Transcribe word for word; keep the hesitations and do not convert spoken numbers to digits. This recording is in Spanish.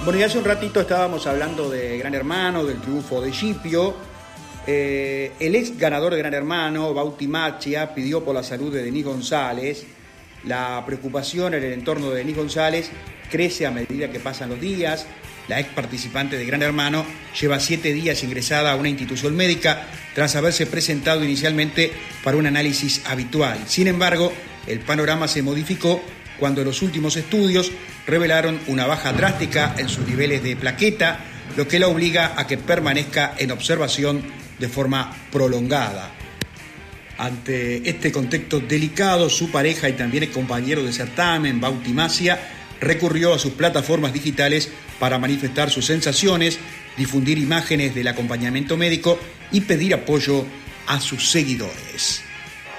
Bueno, y hace un ratito estábamos hablando de Gran Hermano, del triunfo de Scipio. Eh, el ex ganador de Gran Hermano, Bauti Macchia, pidió por la salud de Denis González. La preocupación en el entorno de Denis González crece a medida que pasan los días. La ex participante de Gran Hermano lleva siete días ingresada a una institución médica tras haberse presentado inicialmente para un análisis habitual. Sin embargo, el panorama se modificó cuando los últimos estudios revelaron una baja drástica en sus niveles de plaqueta, lo que la obliga a que permanezca en observación de forma prolongada. Ante este contexto delicado, su pareja y también el compañero de certamen, Bauti Macchia, recurrió a sus plataformas digitales para manifestar sus sensaciones, difundir imágenes del acompañamiento médico y pedir apoyo a sus seguidores.